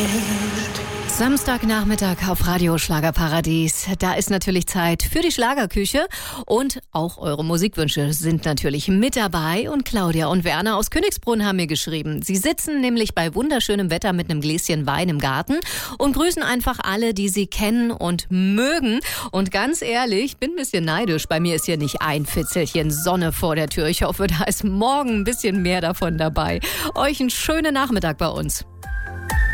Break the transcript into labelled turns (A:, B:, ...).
A: Samstagnachmittag auf Radio Schlagerparadies. Da ist natürlich Zeit für die Schlagerküche und auch eure Musikwünsche sind natürlich mit dabei. Und Claudia und Werner aus Königsbrunn haben mir geschrieben. Sie sitzen nämlich bei wunderschönem Wetter mit einem Gläschen Wein im Garten und grüßen einfach alle, die sie kennen und mögen. Und ganz ehrlich, ich bin ein bisschen neidisch. Bei mir ist hier nicht ein Fitzelchen Sonne vor der Tür. Ich hoffe, da ist morgen ein bisschen mehr davon dabei. Euch einen schönen Nachmittag bei uns.